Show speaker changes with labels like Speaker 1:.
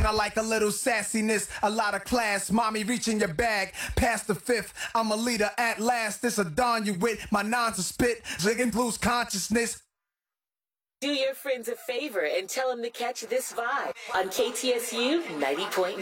Speaker 1: I like a little sassiness, a lot of class. Mommy reaching your bag, past the fifth. I'm a leader at last. This a dawn you with. My nons a spit, zigging blues consciousness.
Speaker 2: Do your friends a favor and tell them to catch this vibe on KTSU 90.9.